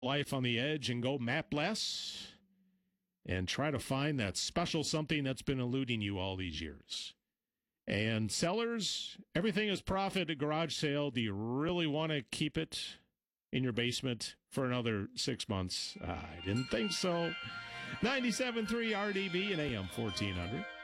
life on the edge and go map less and try to find that special something that's been eluding you all these years. And sellers, everything is profit at garage sale. Do you really want to keep it in your basement for another 6 months? I didn't think so. 97.3 RDB and AM 1400.